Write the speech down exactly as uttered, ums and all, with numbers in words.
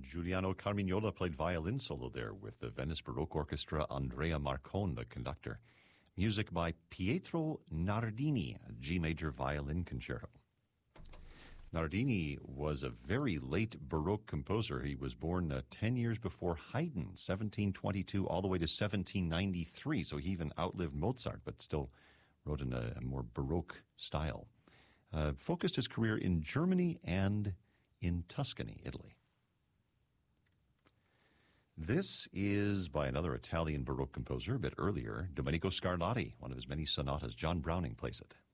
Giuliano Carmignola played violin solo there with the Venice Baroque Orchestra, Andrea Marcon, the conductor. Music by Pietro Nardini, a G major violin concerto. Nardini was a very late Baroque composer. He was born uh, ten years before Haydn, seventeen twenty-two, all the way to seventeen ninety-three. So he even outlived Mozart, but still wrote in a, a more Baroque style. Uh, focused his career in Germany and in Tuscany, Italy. This is by another Italian Baroque composer a bit earlier, Domenico Scarlatti, one of his many sonatas. John Browning plays it.